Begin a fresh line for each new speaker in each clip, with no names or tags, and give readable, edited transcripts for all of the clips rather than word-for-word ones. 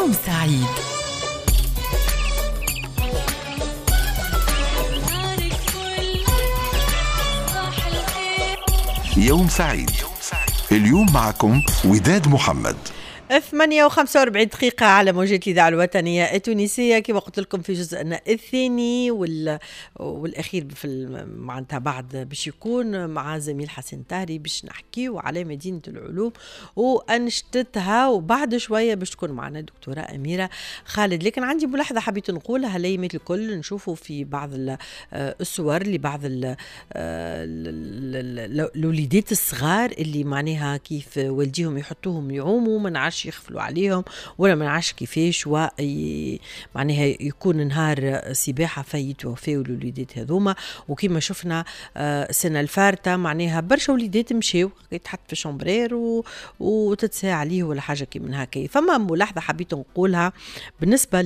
يوم سعيد.
يوم سعيد. اليوم معكم وداد محمد.
8:45 دقيقة على موجة الإذاعة الوطنية التونسية. كما قلت لكم في جزءنا الثاني والأخير في معناتها بعد باش يكون مع زميل حسن تهري باش نحكيو على مدينة العلوم وأنشطتها، وبعد شوية باش تكون معنا دكتورة أميرة خالد. لكن عندي ملاحظة حبيت نقولها ليمة الكل. نشوفوا في بعض الصور لبعض الوليدات الصغار اللي معناها كيف والديهم يحطوهم يعوموا، ما نعرفش يخفلوا عليهم ولا ما نعرفش كيفاش، معناها يكون نهار سباحة فيتوفاو الوليدات هذوما. وكما شفنا السنة الفارطة معناها برشا وليدات مشاو يتحط في شامبرير وتتساع عليه ولا حاجة كي من هكا. فما ملاحظة حبيت نقولها بالنسبة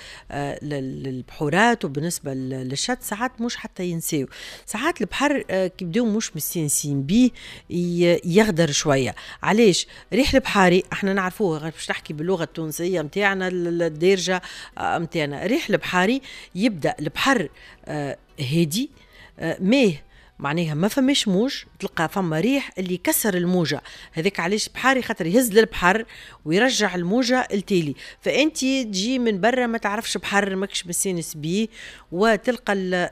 للبحورات وبالنسبة للشط، ساعات مش حتى ينساو، ساعات البحر كيبداو مش مستانسين بيه يغدر شوية. علاش؟ ريح البحاري احنا نعرفوه، باش نحكي باللغة التونسية متاعنا الدارجة متاعنا. ريح البحاري يبدأ البحر هادي، ماه معناها ما فماش موج، تلقى فما ريح اللي يكسر الموجة هذاك. علاش بحاري؟ خاطر يهز للبحر ويرجع الموجة التالي. فأنت تجي من برا ما تعرفش بحر، ماكش مستانس بيه، وتلقى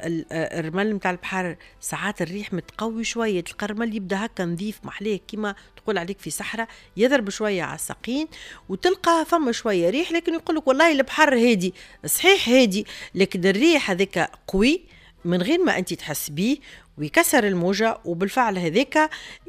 الرمل متاع البحر ساعات الريح متقوي شوية، تلقى الرمل يبدا هكا نظيف محليه كما تقول عليك في صحراء، يضرب شوية على الساقين وتلقى فما شوية ريح. لكن يقولك والله البحر هادي، صحيح هادي، لكن الريح هذاك قوي من غير ما أنت تحس بيه ويكسر الموجة، وبالفعل هذاك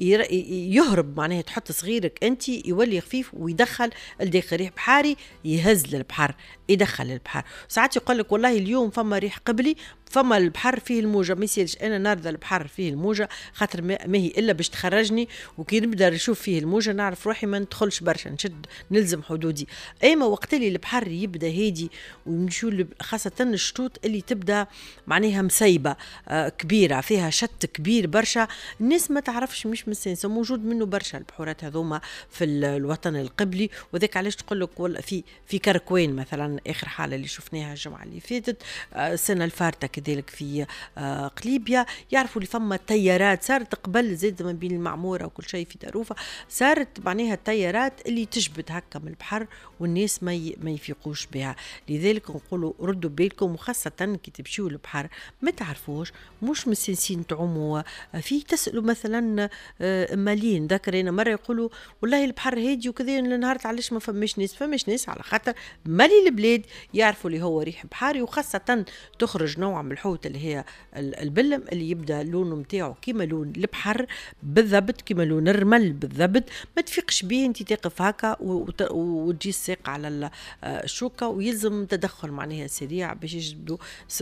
يهرب. معناها تحط صغيرك أنت يولي خفيف ويدخل الداخل. ريح بحاري يهز للبحر، يدخل البحر. ساعات يقول لك والله اليوم فما ريح قبلي، فما البحر فيه الموجة، ما يصيرش أنا نرضى البحر فيه الموجة خاطر ما هي إلا باش تخرجني، وكي نبدأ نشوف فيه الموجة نعرف روحي ما ندخلش برشا، نشد نلزم حدودي. أيما وقت اللي البحر يبدأ هادي ونمشيو خاصة الشطوط اللي تبدأ معناها مسيبة كبيرة فيها شت كبير برشا، الناس ما تعرفش مش مستانسة. موجود منه برشا البحورات هذوما في الوطن القبلي، وذاك علاش تقول لك في كركوين مثلا آخر حالة اللي شفناها الجمعة اللي فاتت، السنة الفارطة كذلك في قليبيا. يعرفوا اللي فما تيارات صارت قبل زاد ما بين المعمورة وكل شيء في داروفة، صارت معناها التيارات اللي تجبد هكا من البحر والناس ما يفيقوش بها. لذلك نقولوا ردوا بالكم، وخاصة كي تمشيوا البحر ما تعرفوش مش مستنسين تعوموا فيه، تسألوا مثلا مالين. ذكر أنا مرة يقولوا والله البحر هادي وكذا، نهارت علاش ما فماش ناس على خاطر مالي البلاد يعرفوا اللي هو ريح بحاري. وخاصة تخرج نوع من الحوت اللي هي البلم اللي يبدأ لونه متاعه كما لون البحر بالضبط، كما لون الرمل بالضبط، ما تفيقش به انت تقف هكا وتجي الساق على الشوكة، ويلزم تدخل معناها سريع باش يجبدوا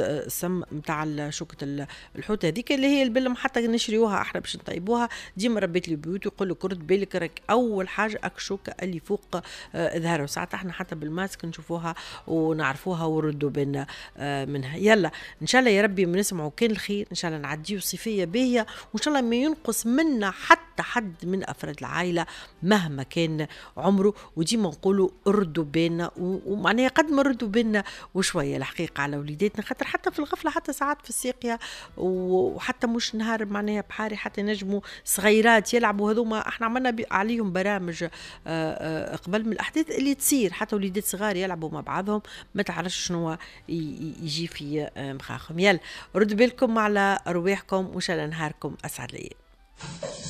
سم متاع شوكة الحوت هذيك اللي هي البلم. حتى نشريوها احنا باش نطيبوها، ديما ربيت لي بيوت يقول لك رد بالك راك اول حاجه الشوكه اللي فوق ظهره. ساعات احنا حتى بالماسك نشوفوها ونعرفوها وردوا بنا منها. يلا ان شاء الله يا ربي نسمعوا كان الخير، ان شاء الله نعديو صيفيه باهيه، وان شاء الله ما ينقص منا حتى حد من افراد العائله مهما كان عمره. وديما نقولوا ردوا بينا، ومعناها قد ما ردوا بينا وشويه الحقيقه على وليداتنا، خاطر حتى في الغفله حتى ساعات في الساقيه وحتى مش نهار معناها بحاري حتى نجموا صغيرات يلعبوا. هذوما احنا عملنا عليهم برامج قبل من الاحداث اللي تصير، حتى وليدات صغار يلعبوا مع بعضهم ما تعرفش شنو يجي في مخاخهم. يلا ردوا بالكم على رواحكم، وان شاء الله نهاركم اسعد ليالي.